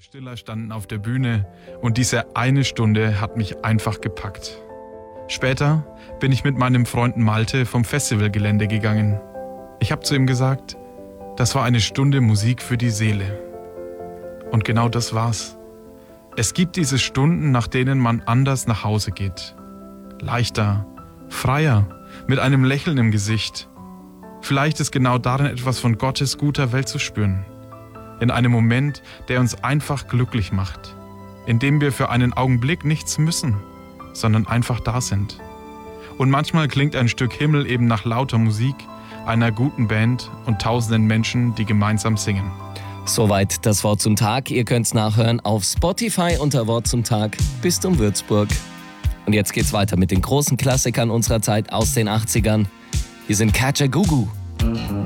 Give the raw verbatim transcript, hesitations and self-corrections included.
Stiller standen auf der Bühne und diese eine Stunde hat mich einfach gepackt. Später bin ich mit meinem Freund Malte vom Festivalgelände gegangen. Ich habe zu ihm gesagt, das war eine Stunde Musik für die Seele. Und genau das war's. Es gibt diese Stunden, nach denen man anders nach Hause geht. Leichter, freier, mit einem Lächeln im Gesicht. Vielleicht ist genau darin etwas von Gottes guter Welt zu spüren. In einem Moment, der uns einfach glücklich macht. In dem wir für einen Augenblick nichts müssen, sondern einfach da sind. Und manchmal klingt ein Stück Himmel eben nach lauter Musik, einer guten Band und tausenden Menschen, die gemeinsam singen. Soweit das Wort zum Tag. Ihr könnt's nachhören auf Spotify unter Wort zum Tag. Bistum Würzburg. Und jetzt geht's weiter mit den großen Klassikern unserer Zeit aus den achtzigern. Hier sind Kajagoogoo.